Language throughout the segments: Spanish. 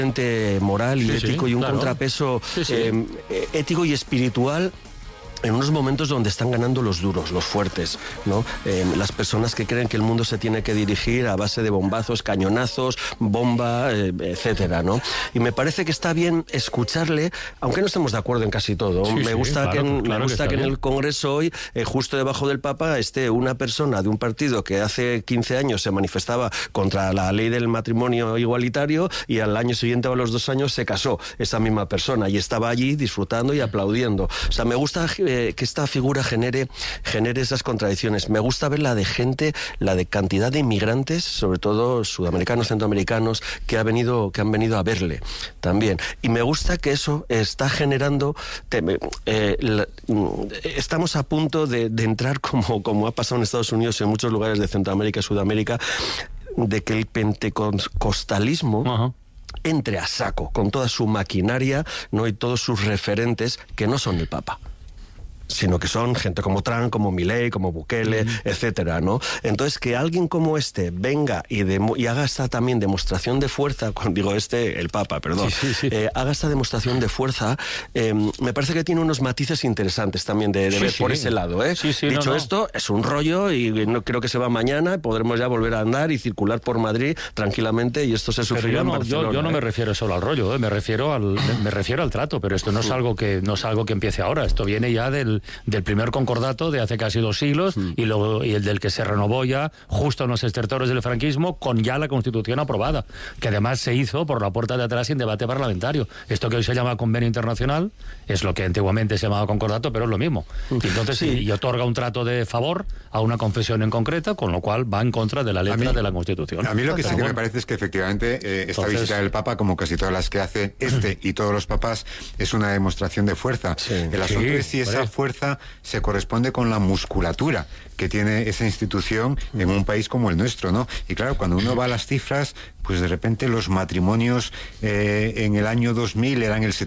moral y ético y un claro. contrapeso ético y espiritual en unos momentos donde están ganando los duros, los fuertes, ¿no? Las personas que creen que el mundo se tiene que dirigir a base de bombazos, cañonazos, bomba, etcétera, ¿no? Y me parece que está bien escucharle, aunque no estemos de acuerdo en casi todo. Me gusta que en el Congreso hoy, justo debajo del Papa, esté una persona de un partido que hace 15 años se manifestaba contra la ley del matrimonio igualitario y al año siguiente o a los 2 años se casó esa misma persona y estaba allí disfrutando y aplaudiendo. O sea, me gusta que esta figura genere esas contradicciones. Me gusta ver la de gente, la de cantidad de inmigrantes, sobre todo sudamericanos, centroamericanos, que han venido a verle también. Y me gusta que eso está generando... estamos a punto de entrar, como ha pasado en Estados Unidos y en muchos lugares de Centroamérica y Sudamérica, de que el pentecostalismo... entre a saco, con toda su maquinaria, ¿no? Y todos sus referentes, que no son el Papa, sino que son gente como Trump, como Milei, como Bukele, etcétera, ¿no? Entonces, que alguien como este venga y haga esta también demostración de fuerza, cuando digo el Papa, perdón, haga esta demostración de fuerza, me parece que tiene unos matices interesantes también de ver por ese lado, ¿eh? Dicho esto, es un rollo y no creo que se va mañana, podremos ya volver a andar y circular por Madrid tranquilamente y esto se sufrirá en Barcelona. Yo no me refiero solo al rollo, me refiero al trato, pero esto no es algo que empiece ahora, esto viene ya del primer concordato de hace casi 2 siglos y el del que se renovó ya justo en los estertores del franquismo con ya la Constitución aprobada, que además se hizo por la puerta de atrás sin debate parlamentario. Esto que hoy se llama convenio internacional es lo que antiguamente se llamaba concordato, pero es lo mismo. Y entonces y otorga un trato de favor a una confesión en concreta, con lo cual va en contra de la letra de la Constitución. A mí lo que sí que me parece es que efectivamente esta visita del Papa, como casi todas las que hace y todos los papas, es una demostración de fuerza. El asunto es si esa fuerza se corresponde con la musculatura que tiene esa institución en un país como el nuestro, ¿no? Y claro, cuando uno va a las cifras, pues de repente los matrimonios en el año 2000 eran el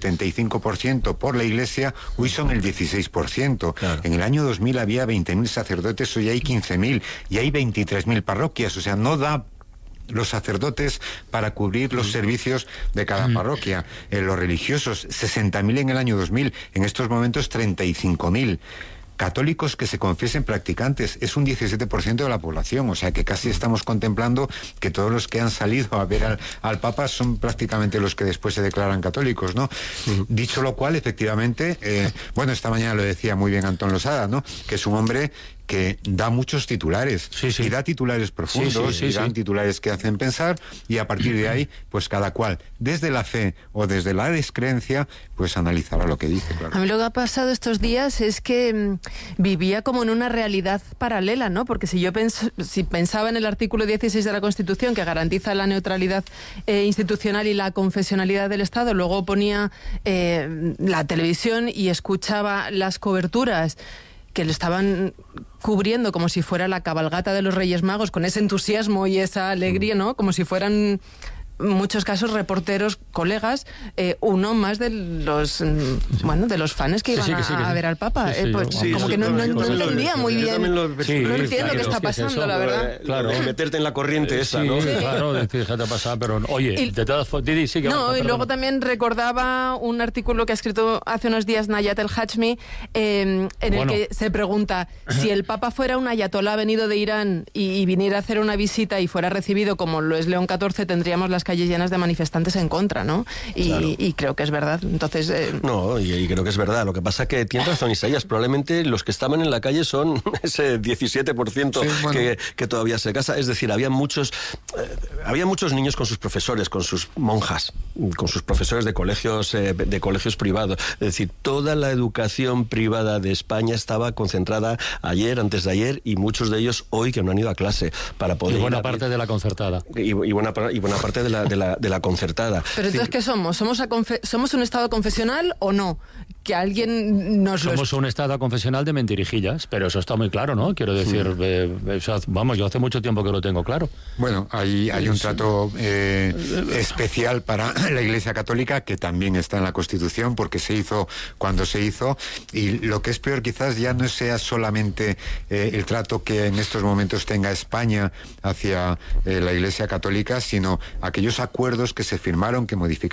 75% por la Iglesia, hoy son el 16%. Claro. En el año 2000 había 20.000 sacerdotes, hoy hay 15.000 y hay 23.000 parroquias, o sea, no da los sacerdotes para cubrir los servicios de cada parroquia. Los religiosos, 60.000 en el año 2000, en estos momentos 35.000. Católicos que se confiesen practicantes, es un 17% de la población, o sea que casi estamos contemplando que todos los que han salido a ver al Papa son prácticamente los que después se declaran católicos, ¿no? Dicho lo cual, efectivamente, esta mañana lo decía muy bien Antón Losada, ¿no? Que es un hombre que da muchos titulares, y da titulares profundos, y dan titulares que hacen pensar, y a partir de ahí, pues cada cual, desde la fe o desde la descreencia, pues analizará lo que dice, claro. A mí lo que ha pasado estos días es que vivía como en una realidad paralela, ¿no? Porque si pensaba en el artículo 16 de la Constitución, que garantiza la neutralidad institucional y la confesionalidad del Estado, luego ponía la televisión y escuchaba las coberturas que le estaban cubriendo como si fuera la cabalgata de los Reyes Magos, con ese entusiasmo y esa alegría, ¿no? Como si fueran, en muchos casos, reporteros, colegas, uno más de los de los fans que iban a ver al Papa. Como que no entendía muy bien. No entiendo qué está pasando, la verdad. Claro, meterte en la corriente esa, ¿no? Claro, déjate pasar, pero oye, de todas formas, Didi, sí que... No, y luego también recordaba un artículo que ha escrito hace unos días Nayat El Hachmi, en el que se pregunta si el Papa fuera un ayatolá venido de Irán y viniera a hacer una visita y fuera recibido como lo es León XIV, tendríamos las calles llenas de manifestantes en contra, ¿no? Y creo que es verdad. Entonces... No, y creo que es verdad. Lo que pasa es que tiene razón Isaías. Probablemente los que estaban en la calle son ese 17% que todavía se casa. Es decir, había muchos niños con sus profesores, con sus monjas, con sus profesores de colegios privados. Es decir, toda la educación privada de España estaba concentrada ayer, antes de ayer, y muchos de ellos hoy que no han ido a clase para poder... Y buena parte de la concertada. Y buena parte de la concertada. Pero entonces, ¿qué somos? ¿Somos un Estado confesional o no? que alguien nos Somos un estado confesional de mentirijillas, pero eso está muy claro, ¿no? Quiero decir, vamos, yo hace mucho tiempo que lo tengo claro. Bueno, hay un trato especial para la Iglesia Católica que también está en la Constitución porque se hizo cuando se hizo, y lo que es peor quizás ya no sea solamente el trato que en estos momentos tenga España hacia la Iglesia Católica, sino aquellos acuerdos que se firmaron que modificaron